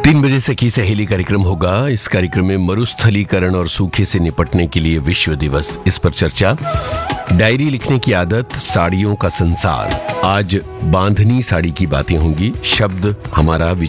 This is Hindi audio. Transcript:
3 बजे से की सहेली कार्यक्रम होगा। इस कार्यक्रम में मरुस्थलीकरण और सूखे से निपटने के लिए विश्व दिवस, इस पर चर्चा। डायरी लिखने की आदत, साड़ियों का संसार। आज बांधनी साड़ी की बातें होंगी। शब्द हमारा